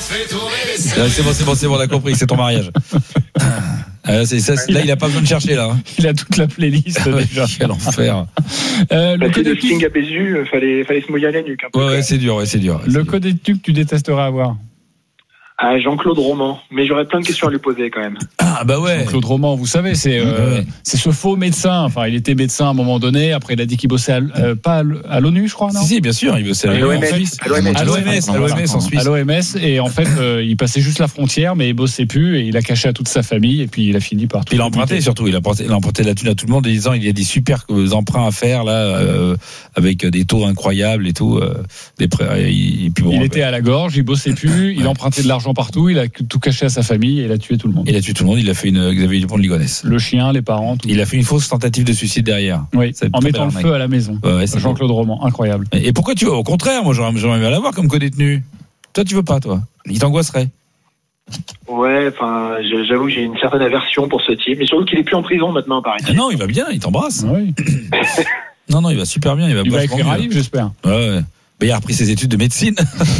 C'est bon, on a compris, c'est ton mariage. Là, il a pas besoin de chercher là. Il a toute la playlist déjà. Quel enfer. Le code de éthique, Sting à Bézu, fallait se mouiller à la nuque. Ouais, c'est dur. le code éthique que tu détesterais avoir. À Jean-Claude Roman, mais j'aurais plein de questions à lui poser quand même. Ah bah ouais. Claude Roman, vous savez, c'est ce faux médecin. Enfin, il était médecin à un moment donné. Après, il a dit qu'il bossait pas à l'ONU, je crois, non ? Si, bien sûr, il bossait à l'OMS. À l'OMS en Suisse. À l'OMS, et en fait, il passait juste la frontière, mais il bossait plus, et il a caché à toute sa famille, et puis il a fini par tout. Il a emprunté surtout, il a emprunté la thune à tout le monde, en disant il y a des super emprunts à faire là, avec des taux incroyables et tout. Il était à la gorge, il bossait plus, il empruntait de l'argent partout, il a tout caché à sa famille, et il a tué tout le monde. Il a fait une Xavier Dupont de Ligonnès. Le chien, les parents, tout. Il a fait une fausse tentative de suicide derrière. Oui, en mettant le feu à la maison. Jean-Claude Roman, incroyable. Et pourquoi tu veux ? Au contraire, moi j'aimerais bien l'avoir comme co-détenu. Toi, tu veux pas, toi ? Il t'angoisserait. Ouais, enfin, j'avoue que j'ai une certaine aversion pour ce type, mais surtout qu'il est plus en prison maintenant, pareil. Ah non, il va bien, il t'embrasse. Oui. Non, il va super bien. Il va écrire un livre, j'espère. Ouais. Mais il a repris ses études de médecine.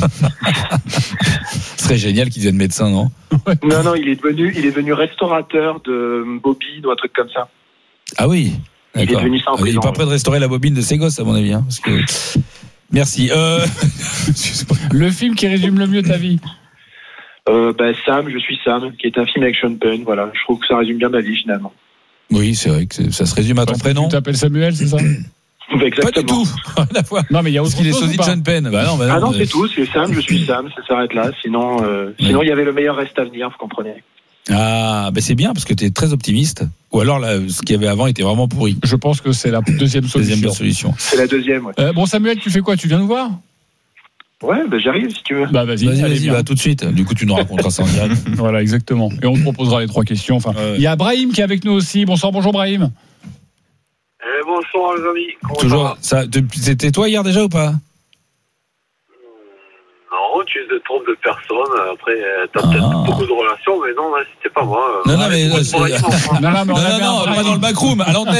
Ce serait génial qu'il devienne médecin, non ? Non, il est devenu restaurateur de bobines ou un truc comme ça. Ah oui. Il est devenu ça en prison. Il est pas prêt de restaurer la bobine de ses gosses, à mon avis. Parce que... Merci. Le film qui résume le mieux ta vie ? Sam, je suis Sam, qui est un film avec Sean Penn. Voilà, je trouve que ça résume bien ma vie finalement. Oui, c'est vrai que ça se résume à ton prénom. Tu t'appelles Samuel, c'est ça ? Exactement. Pas du tout. La fois. Non, mais il y a autre chose. Parce qu'il est sosie de Sean Penn. Non, c'est tout. C'est Sam, je suis Sam. Ça s'arrête là. Sinon, il y avait le meilleur reste à venir. Vous comprenez. Ah, c'est bien parce que tu es très optimiste. Ou alors, ce qu'il y avait avant était vraiment pourri. Je pense que c'est la deuxième solution. C'est la deuxième. Ouais. Bon, Samuel, tu fais quoi ? Tu viens nous voir ? Ouais, j'arrive si tu veux. Vas-y, tout de suite. Du coup, tu nous raconteras ça en direct. Voilà, exactement. Et on te proposera les 3 questions. Enfin, il y a Brahim qui est avec nous aussi. Bonjour Brahim. Bonsoir les amis. Toujours. C'était toi hier déjà ou pas ? Non, tu te trompes de personne. Après, t'as peut-être beaucoup de relations, mais non, c'était pas moi. Non, pas dans le backroom, à l'antenne.